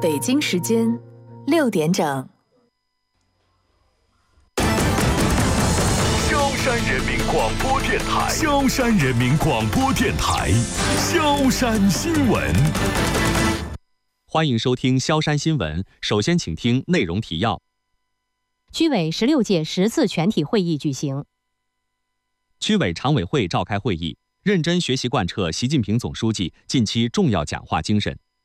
北京时间6点整。 萧山人民广播电台，萧山人民广播电台，萧山新闻。 欢迎收听萧山新闻。首先，请听内容提要。 区委16届10次全体会议举行。 区委常委会召开会议，认真学习贯彻习近平总书记近期重要讲话精神。